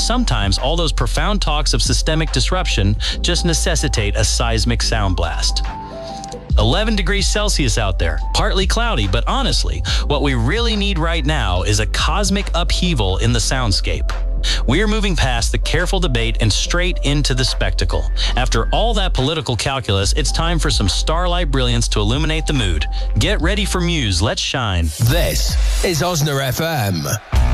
sometimes all those profound talks of systemic disruption just necessitate a seismic sound blast. 11 degrees Celsius out there, partly cloudy, but honestly, what we really need right now is a cosmic upheaval in the soundscape. We're moving past the careful debate and straight into the spectacle. After all that political calculus, it's time for some starlight brilliance to illuminate the mood. Get ready for Muse, let's shine. This is Osna FM.